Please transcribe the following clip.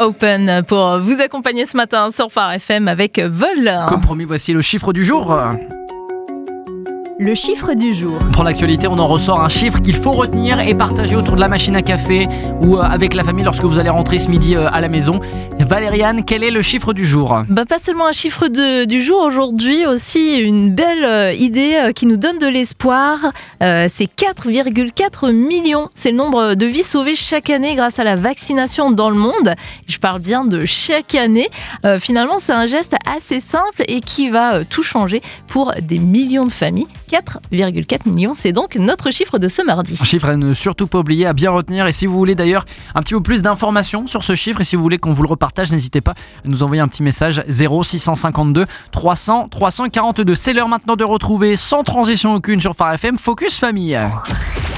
Open pour vous accompagner ce matin sur Phare FM avec Vol. Comme promis, voici le chiffre du jour. Le chiffre du jour. Pour l'actualité, on en ressort un chiffre qu'il faut retenir et partager autour de la machine à café ou avec la famille lorsque vous allez rentrer ce midi à la maison. Valériane, quel est le chiffre du jour ? Pas seulement un chiffre du jour aujourd'hui, aussi une belle idée qui nous donne de l'espoir. C'est 4,4 millions. C'est le nombre de vies sauvées chaque année grâce à la vaccination dans le monde. Je parle bien de chaque année. Finalement, c'est un geste assez simple et qui va tout changer pour des millions de familles. 4,4 millions, c'est donc notre chiffre de ce mardi. Un chiffre à ne surtout pas oublier, à bien retenir. Et si vous voulez d'ailleurs un petit peu plus d'informations sur ce chiffre et si vous voulez qu'on vous le repartage, n'hésitez pas à nous envoyer un petit message 0652 300 342. C'est l'heure maintenant de retrouver sans transition aucune sur Phare FM Focus Famille.